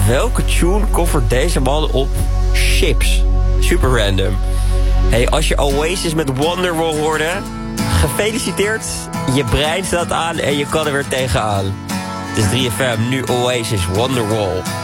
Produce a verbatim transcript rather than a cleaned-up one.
Welke tune covert deze man op Chips? Super random. Hey, als je Oasis met Wonderwall hoorde, gefeliciteerd. Je brein staat aan en je kan er weer tegenaan. Het is drie F M, nu Oasis, Wonderwall.